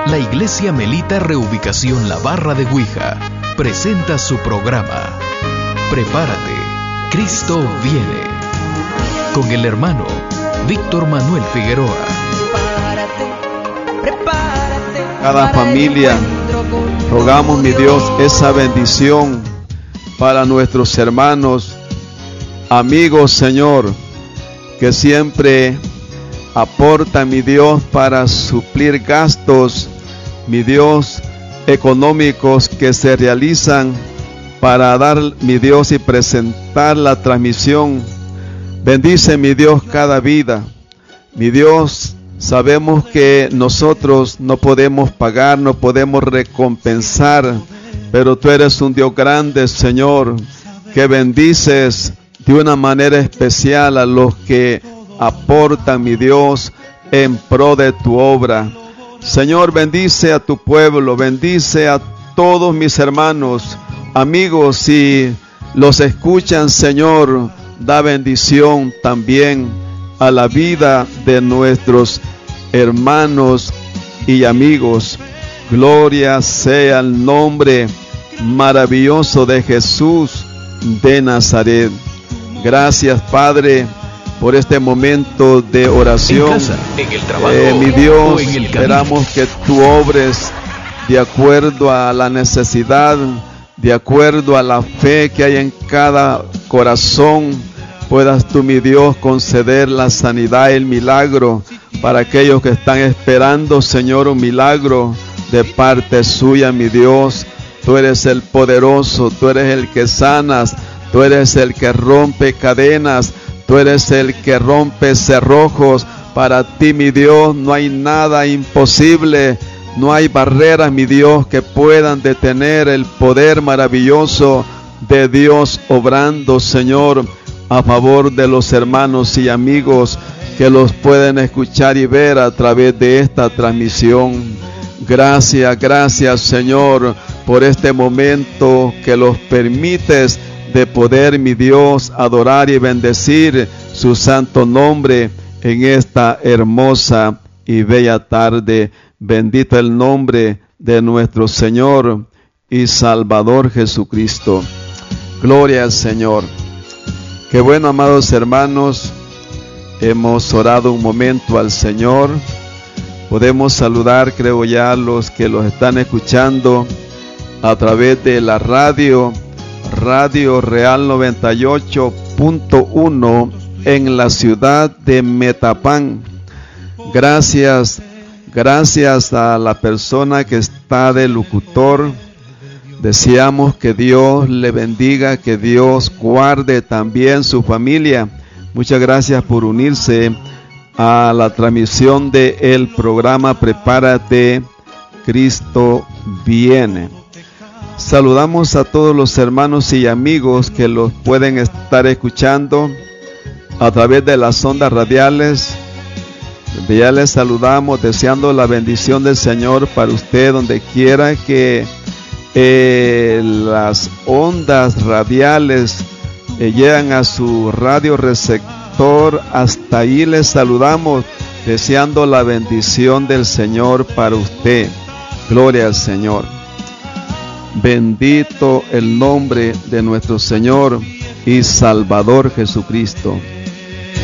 La Iglesia Melita Reubicación La Barra de Guija presenta su programa Prepárate, Cristo viene, con el hermano Víctor Manuel Figueroa. Cada familia, rogamos, mi Dios, esa bendición para nuestros hermanos, amigos, Señor, que siempre aportan, mi Dios, para suplir gastos, mi Dios, económicos que se realizan para dar, mi Dios, y presentar la transmisión. Bendice, mi Dios, cada vida. Mi Dios, sabemos que nosotros no podemos pagar, no podemos recompensar, pero tú eres un Dios grande, Señor, que bendices de una manera especial a los que aportan, mi Dios, en pro de tu obra. Señor, bendice a tu pueblo, bendice a todos mis hermanos, amigos, si los escuchan, Señor, da bendición también a la vida de nuestros hermanos y amigos. Gloria sea el nombre maravilloso de Jesús de Nazaret. Gracias, Padre, por este momento de oración. En casa, en el trabajo, mi Dios, o en el esperamos que tú obres de acuerdo a la necesidad, de acuerdo a la fe que hay en cada corazón. Puedas tú, mi Dios, conceder la sanidad, el milagro para aquellos que están esperando, Señor, un milagro de parte suya, mi Dios. Tú eres el poderoso, tú eres el que sanas, tú eres el que rompe cadenas, tú eres el que rompe cerrojos. Para ti, mi Dios, no hay nada imposible, no hay barreras, mi Dios, que puedan detener el poder maravilloso de Dios obrando, Señor, a favor de los hermanos y amigos que los pueden escuchar y ver a través de esta transmisión. Gracias, gracias, Señor, por este momento que los permites de poder, mi Dios, adorar y bendecir su santo nombre en esta hermosa y bella tarde. Bendito el nombre de nuestro Señor y Salvador Jesucristo. Gloria al Señor. Qué bueno, amados hermanos, hemos orado un momento al Señor. Podemos saludar, creo ya, a los que los están escuchando a través de la Radio Real 98.1 en la ciudad de Metapán. Gracias a la persona que está de locutor. Deseamos que Dios le bendiga, que Dios guarde también su familia. Muchas gracias por unirse a la transmisión del programa Prepárate, Cristo viene. Saludamos a todos los hermanos y amigos que los pueden estar escuchando a través de las ondas radiales. Ya les saludamos deseando la bendición del Señor para usted donde quiera que las ondas radiales llegan a su radio receptor. Hasta ahí les saludamos deseando la bendición del Señor para usted. Gloria al Señor. Bendito el nombre de nuestro Señor y Salvador Jesucristo.